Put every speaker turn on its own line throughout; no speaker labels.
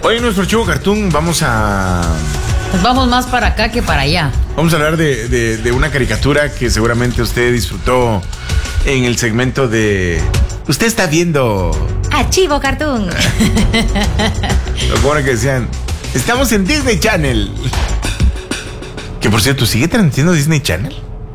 Hoy en nuestro archivo cartoon
Pues vamos más para acá que para allá.
vamos a hablar de una caricatura que seguramente usted disfrutó en el segmento de... Usted está viendo...
Archivo Cartoon.
Lo bueno que decían, estamos en Disney Channel. Que por cierto, ¿sigue transmitiendo Disney Channel?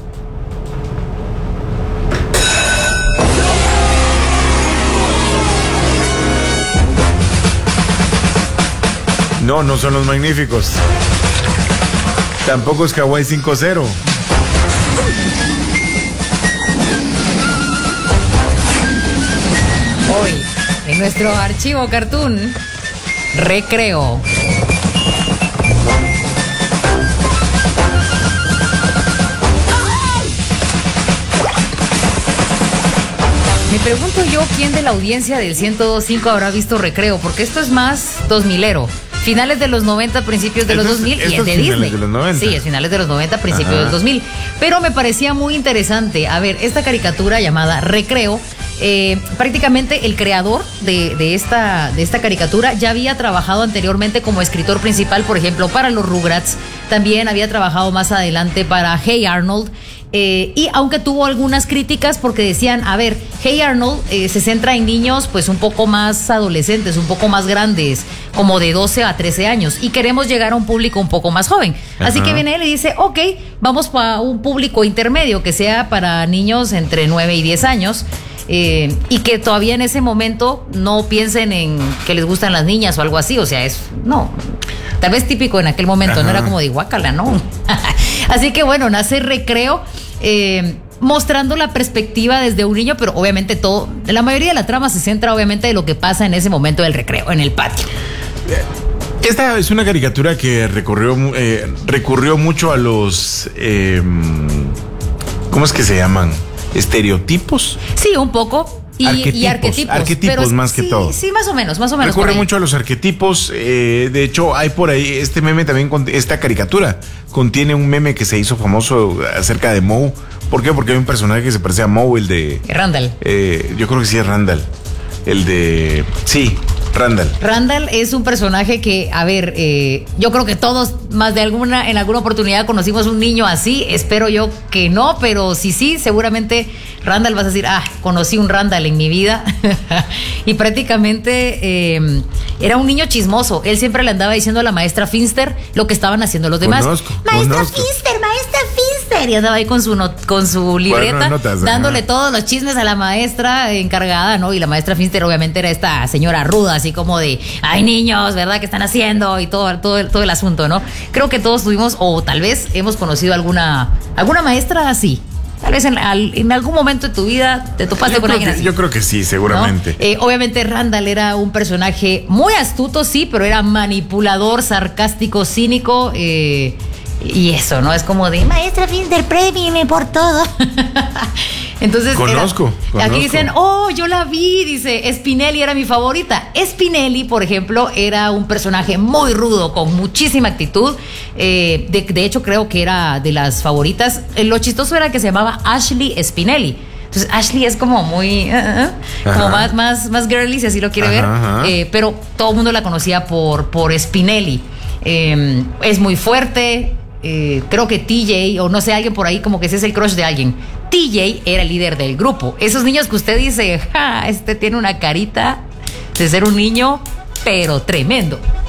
No, no son Los Magníficos. Tampoco es Hawaii 5-0.
Hoy, en nuestro archivo Cartoon, Recreo. Me pregunto yo quién de la audiencia del 102.5 habrá visto Recreo, porque esto es más 2000ero. Finales de los 90, principios de los 2000 y es de Disney.
De los 90.
Sí, es finales de los 90, principios
Ajá.
del 2000. Pero me parecía muy interesante. A ver, esta caricatura llamada Recreo, prácticamente el creador de esta caricatura ya había trabajado anteriormente como escritor principal, por ejemplo, para los Rugrats. También había trabajado más adelante para Hey Arnold. Y aunque tuvo algunas críticas porque decían, a ver, Hey Arnold se centra en niños pues un poco más adolescentes, un poco más grandes, como de 12 a 13 años, y queremos llegar a un público un poco más joven. Así
Ajá.
que viene él y dice, ok, vamos para un público intermedio que sea para niños entre 9 y 10 años. Y que todavía en ese momento no piensen en que les gustan las niñas o algo así, o sea, no, tal vez típico en aquel momento. Ajá. No era como de guácala, no. Así que bueno, nace Recreo, mostrando la perspectiva desde un niño, pero obviamente la mayoría de la trama se centra obviamente en lo que pasa en ese momento del recreo, en el patio.
Esta es una caricatura que recurrió mucho a los... ¿cómo es que se llaman? ¿Estereotipos?
Sí, un poco. Y arquetipos.
Arquetipos
pero
más que todo.
Sí, más o menos.
Recurre mucho a los arquetipos. De hecho, hay por ahí este meme también, esta caricatura contiene un meme que se hizo famoso acerca de Moe. ¿Por qué? Porque hay un personaje que se parece a Moe, el de...
Randall.
Yo creo que sí es Randall. El de... Sí, Randall.
Randall es un personaje que, a ver, yo creo que todos en alguna oportunidad conocimos un niño así. Espero yo que no, pero sí, seguramente Randall vas a decir, conocí un Randall en mi vida. Y prácticamente era un niño chismoso. Él siempre le andaba diciendo a la maestra Finster lo que estaban haciendo los demás. Maestra Finster. Y andaba ahí con su libreta,
notas,
dándole todos los chismes a la maestra encargada, ¿no? Y la maestra Finster obviamente era esta señora ruda, así como de, ay niños, ¿verdad? ¿Qué están haciendo? Y todo el asunto, ¿no? Creo que todos tuvimos, o tal vez hemos conocido alguna maestra así. Tal vez en algún momento de tu vida te topaste con alguien así.
Yo creo que sí, seguramente.
¿No? Obviamente Randall era un personaje muy astuto, sí, pero era manipulador, sarcástico, cínico, y eso, ¿no? Es como de, maestra Finster, premime por todo. Entonces,
Conozco.
Aquí dicen, yo la vi, dice, Spinelli era mi favorita. Spinelli, por ejemplo, era un personaje muy rudo, con muchísima actitud. De hecho, creo que era de las favoritas. Lo chistoso era que se llamaba Ashley Spinelli. Entonces, Ashley es como muy... como más girly, si así lo quiere ver. Pero todo el mundo la conocía por Spinelli. Es muy fuerte. Creo que TJ, o no sé, alguien por ahí como que ese es el crush de alguien. TJ era el líder del grupo. Esos niños que usted dice, este tiene una carita de ser un niño, pero tremendo.